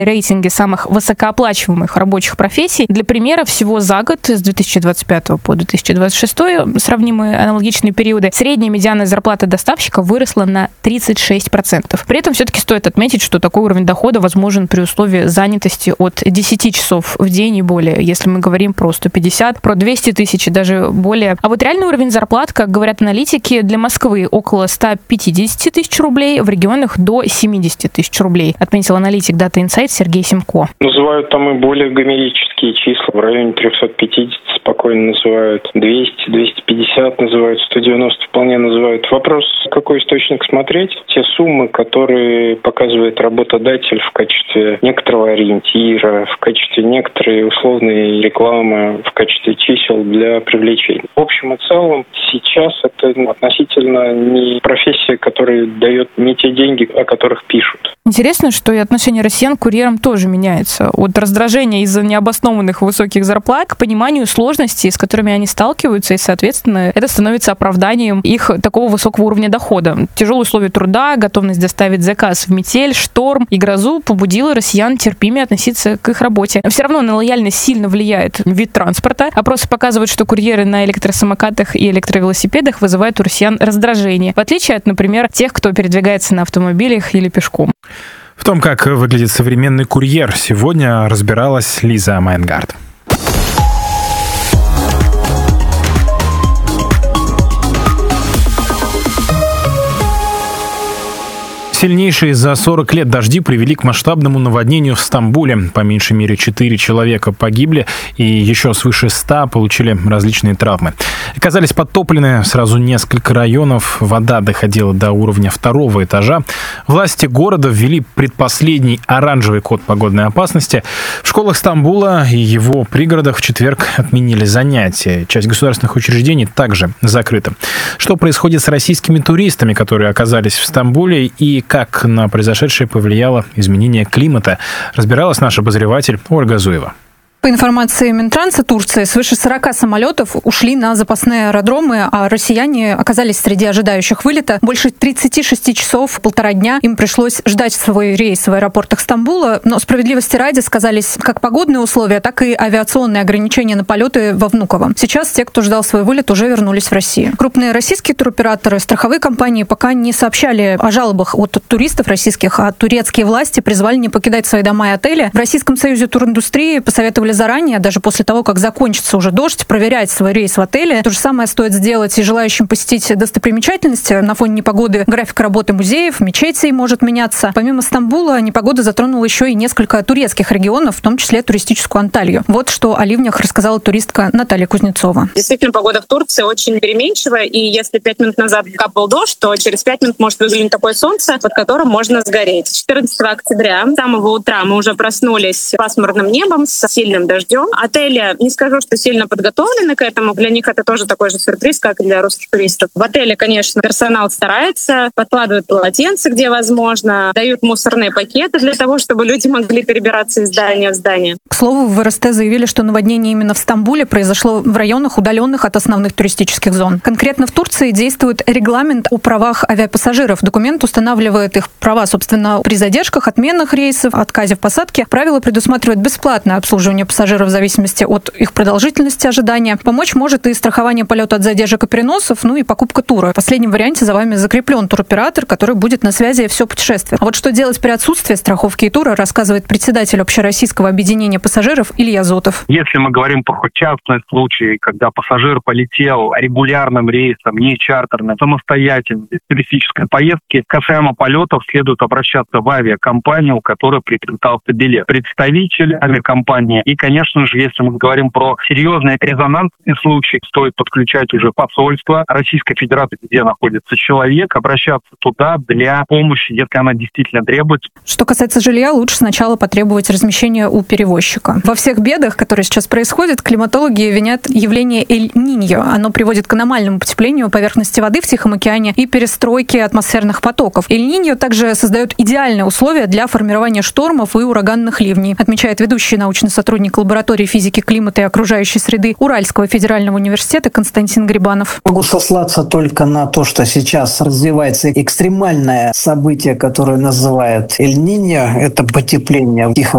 рейтинге самых высокооплачиваемых рабочих профессий. Для примера, всего за год, с 2025 по 2026, сравнимые аналогичные периоды, средняя медианная зарплата доставщика выросла на 36%. При этом все-таки стоит отметить, что такой уровень дохода возможен при условии занятости от 10 часов в день и более, если мы говорим про 150, про 200 тысяч и даже более. А вот реальный уровень зарплат, как говорят аналитики, для Москвы около 150 тысяч рублей, в регионах до 70 тысяч рублей, отметил аналитик Data Insight Сергей Семко. Называют там и более гомерические числа, в районе 350 спокойно называют, 200, 250 называют, 190 вполне называют. Вопрос, какой источник смотреть. Те суммы, которые показывает работодатель в качестве некоторого ориентира, в качестве некоторой условной рекламы, в качестве чисел для привлечения. В общем и целом, сейчас это относительно не профессия, которая дает не те деньги, о которых пишут. Интересно, что и отношение россиян к курьерам тоже меняется. От раздражения из-за необоснованных высоких зарплат к пониманию сложностей, с которыми они сталкиваются, и, соответственно, это становится оправданием их такого высокого уровня дохода. Тяжелые условия труда, готовность доставить заказ в метель, шторм и грозу побудила россиян терпимее относиться к их работе. Все равно на лояльность сильно влияет вид транспорта. Опросы показывают, что курьеры на электросамокатах и электровелосипедах вызывают у россиян раздражение, в отличие от, например, тех, кто передвигается на автомобилях или пешком. В том, как выглядит современный курьер, сегодня разбиралась Лиза Майнгард. Сильнейшие за 40 лет дожди привели к масштабному наводнению в Стамбуле. По меньшей мере 4 человека погибли, и еще свыше 100 получили различные травмы. Оказались подтоплены сразу несколько районов. Вода доходила до уровня 2-го этажа. Власти города ввели предпоследний оранжевый код погодной опасности. В школах Стамбула и его пригородах в четверг отменили занятия. Часть государственных учреждений также закрыта. Что происходит с российскими туристами, которые оказались в Стамбуле, и как на произошедшее повлияло изменение климата, разбиралась наш обозреватель Ольга Зуева. По информации Минтранса Турции, свыше 40 самолетов ушли на запасные аэродромы, а россияне оказались среди ожидающих вылета. Больше 36 часов, 1,5 дня им пришлось ждать свой рейс в аэропортах Стамбула. Но справедливости ради сказались как погодные условия, так и авиационные ограничения на полеты во Внуково. Сейчас те, кто ждал свой вылет, уже вернулись в Россию. Крупные российские туроператоры, страховые компании пока не сообщали о жалобах от туристов российских, а турецкие власти призвали не покидать свои дома и отели. В Российском союзе туриндустрии посоветовали заранее, даже после того, как закончится уже дождь, проверять свой рейс в отеле. То же самое стоит сделать и желающим посетить достопримечательности. На фоне непогоды график работы музеев, мечетей может меняться. Помимо Стамбула, непогода затронула еще и несколько турецких регионов, в том числе туристическую Анталью. Вот что о ливнях рассказала туристка Наталья Кузнецова. Действительно, погода в Турции очень переменчивая, и если 5 минут назад капал дождь, то через 5 минут может выглянуть такое солнце, под которым можно сгореть. 14 октября, с самого утра мы уже проснулись с пасмурным небом, с сильным дождем. Отели, не скажу, что сильно подготовлены к этому. Для них это тоже такой же сюрприз, как и для русских туристов. В отеле, конечно, персонал старается, подкладывают полотенца, где возможно, дают мусорные пакеты для того, чтобы люди могли перебираться из здания в здание. К слову, в РСТ заявили, что наводнение именно в Стамбуле произошло в районах, удаленных от основных туристических зон. Конкретно в Турции действует регламент о правах авиапассажиров. Документ устанавливает их права, собственно, при задержках, отменах рейсов, отказе в посадке. Правила предусматривают бесплатное обслуживание пассажиров в зависимости от их продолжительности ожидания. Помочь может и страхование полета от задержек и переносов, ну и покупка тура. В последнем варианте за вами закреплен туроператор, который будет на связи все путешествие. А вот что делать при отсутствии страховки и тура, рассказывает председатель общероссийского объединения пассажиров Илья Зотов. Если мы говорим про частный случай, когда пассажир полетел регулярным рейсом, не чартерным, самостоятельно, без туристической поездки, касаемо полетов следует обращаться в авиакомпанию, у которой приобретался билет. Представитель авиакомпании. И, конечно же, если мы говорим про серьезный резонансный случай, стоит подключать уже посольство Российской Федерации, где находится человек, обращаться туда для помощи, если она действительно требуется. Что касается жилья, лучше сначала потребовать размещения у перевозчика. Во всех бедах, которые сейчас происходят, климатологи винят явление Эль-Ниньо. Оно приводит к аномальному потеплению поверхности воды в Тихом океане и перестройке атмосферных потоков. Эль-Ниньо также создает идеальные условия для формирования штормов и ураганных ливней, отмечает ведущий научный сотрудник сотрудник лаборатории физики климата и окружающей среды Уральского федерального университета Константин Грибанов. Могу сослаться только на то, что сейчас развивается экстремальное событие, которое называют Эль-Ниньо. Это потепление Тихого